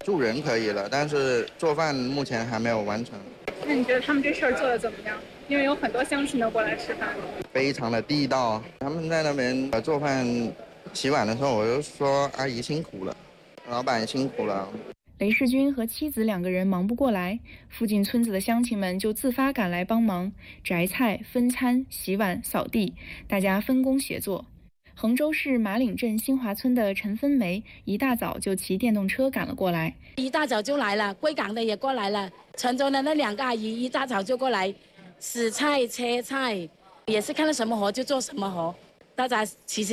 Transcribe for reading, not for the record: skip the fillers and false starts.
助人可以了，但是做饭目前还没有完成。 那你觉得他们这事儿做得怎么样？因为有很多乡亲都过来吃饭。 非常的地道，他们在那边做饭、洗碗的时候，我就说阿姨辛苦了，老板辛苦了。 雷世军和妻子2个人忙不过来，附近村子的乡亲们就自发赶来帮忙摘菜、分餐、洗碗、扫地，大家分工协作。衡州市马岭镇新华村的陈芬梅一大早就骑电动车赶了过来， 一大早就来了，贵港的也过来了，泉州的那2个阿姨一大早就过来洗菜、切菜，也是看到什么活就做什么活，大家其实